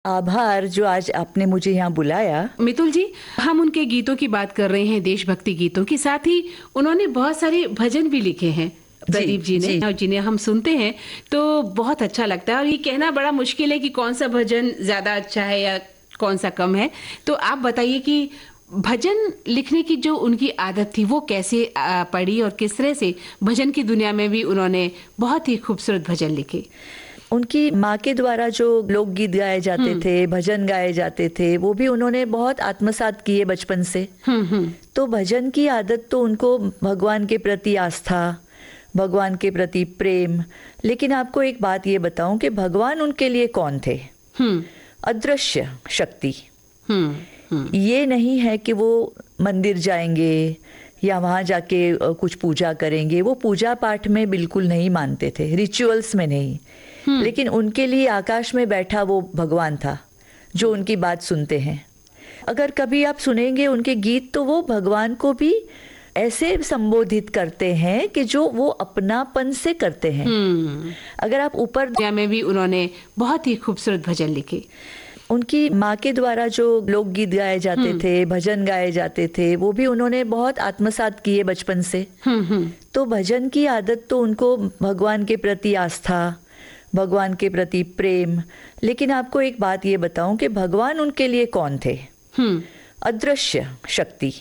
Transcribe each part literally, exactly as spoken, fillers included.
आभार जो आज आपने मुझे यहाँ बुलाया। मितुल जी, हम उनके गीतों की बात कर रहे हैं, देशभक्ति गीतों की। साथ ही उन्होंने बहुत सारे भजन भी लिखे हैं प्रदीप जी, जी ने, जिन्हें हम सुनते हैं तो बहुत अच्छा लगता है। और ये कहना बड़ा मुश्किल है कि कौन सा भजन ज्यादा अच्छा है या कौन सा कम है। तो आप बताइए कि भजन लिखने की जो उनकी आदत थी वो कैसे पड़ी और किस तरह से भजन की दुनिया में भी उन्होंने बहुत ही खूबसूरत भजन लिखे। उनकी माँ के द्वारा जो लोकगीत गाए जाते थे, भजन गाए जाते थे, वो भी उन्होंने बहुत आत्मसात किए बचपन से। तो भजन की आदत तो उनको भगवान के प्रति आस्था, भगवान के प्रति प्रेम। लेकिन आपको एक बात ये बताऊं कि भगवान उनके लिए कौन थे? अदृश्य शक्ति। ये नहीं है कि वो मंदिर जाएंगे या वहाँ जाके कुछ पूजा करेंगे। वो पूजा पाठ में बिल्कुल नहीं मानते थे, रिचुअल्स में नहीं। लेकिन उनके लिए आकाश में बैठा वो भगवान था जो उनकी बात सुनते हैं। अगर कभी आप सुनेंगे उनके गीत तो वो भगवान को भी ऐसे संबोधित करते हैं कि जो वो अपनापन से करते हैं। अगर आप ऊपर दुनिया में भी उन्होंने बहुत ही खूबसूरत भजन लिखे। उनकी माँ के द्वारा जो लोकगीत गाए जाते थे, भजन गाए जाते थे, वो भी उन्होंने बहुत आत्मसात किए बचपन से। तो भजन की आदत तो उनको भगवान के प्रति आस्था, भगवान के प्रति प्रेम। लेकिन आपको एक बात ये बताऊं कि भगवान उनके लिए कौन थे? अदृश्य शक्ति।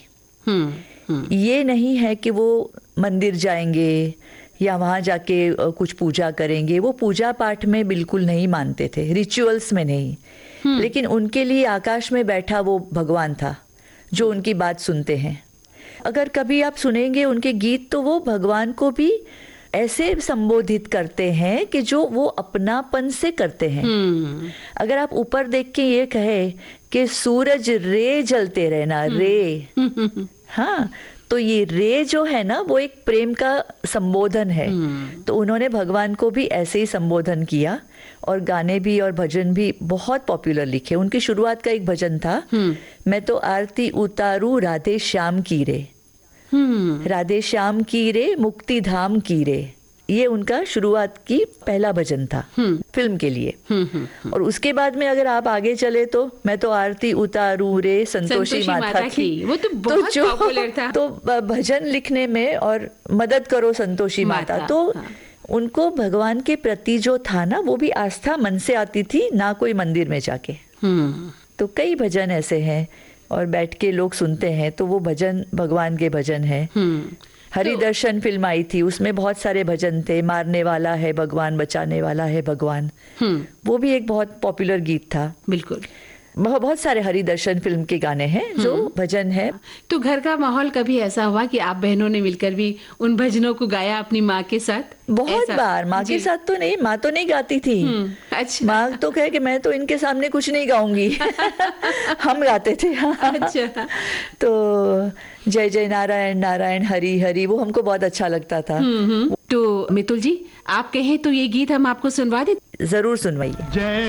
ये नहीं है कि वो मंदिर जाएंगे या वहाँ जाके कुछ पूजा करेंगे। वो पूजा पाठ में बिल्कुल नहीं मानते थे, रिचुअल्स में नहीं। लेकिन उनके लिए आकाश में बैठा वो भगवान था जो उनकी बात सुनते हैं। अगर कभी आप सुनेंगे उनके गीत तो वो भगवान को भी ऐसे संबोधित करते हैं कि जो वो अपनापन से करते हैं। अगर आप ऊपर देख के ये कहे कि सूरज रे जलते रहना, रे, हाँ, तो ये रे जो है ना वो एक प्रेम का संबोधन है। तो उन्होंने भगवान को भी ऐसे ही संबोधन किया और गाने भी और भजन भी बहुत पॉपुलर लिखे। उनकी शुरुआत का एक भजन था, मैं तो आरती उतारू राधे श्याम की रे, राधे श्याम की रे मुक्ति धाम की रे। ये उनका शुरुआत की पहला भजन था फिल्म के लिए। और उसके बाद में अगर आप आगे चले तो मैं तो आरती उतारू रे संतोषी माता की, वो तो बहुत तो पॉपुलर था। तो भजन लिखने में और मदद करो संतोषी माता, माता तो हाँ। उनको भगवान के प्रति जो था ना वो भी आस्था मन से आती थी, ना कोई मंदिर में जाके। तो कई भजन ऐसे हैं और बैठ के लोग सुनते हैं तो वो भजन भगवान के भजन है। हरि दर्शन फिल्म आई थी, उसमें बहुत सारे भजन थे। मारने वाला है भगवान, बचाने वाला है भगवान, वो भी एक बहुत पॉपुलर गीत था। बिल्कुल, बहुत सारे हरि दर्शन फिल्म के गाने हैं जो भजन है। तो घर का माहौल कभी ऐसा हुआ कि आप बहनों ने मिलकर भी उन भजनों को गाया अपनी माँ के साथ? बहुत बार। माँ के साथ तो नहीं, माँ तो नहीं गाती थी। अच्छा। माँ तो कहे कि मैं तो इनके सामने कुछ नहीं गाऊंगी। हम गाते थे। अच्छा। तो जय जय नारायण नारायण हरि हरि वो हमको बहुत अच्छा लगता था। तो मितुल जी, आप कहें तो ये गीत हम आपको सुनवा दें? जरूर सुनवाइए।